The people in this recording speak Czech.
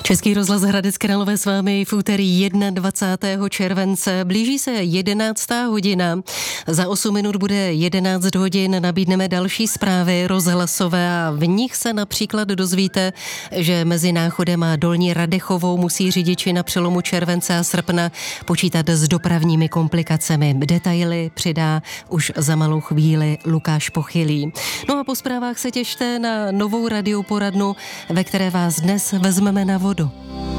Český rozhlas Hradec Králové s vámi v úterý 21. července. Blíží se 11. hodina. Za 8 minut bude 11 hodin. Nabídneme další zprávy rozhlasové a v nich se například dozvíte, že mezi Náchodem a Dolní Radechovou musí řidiči na přelomu července a srpna počítat s dopravními komplikacemi. Detaily přidá už za malou chvíli Lukáš Pochylý. No a po zprávách se těšte na novou radioporadnu, ve které vás dnes vezmeme na vodu.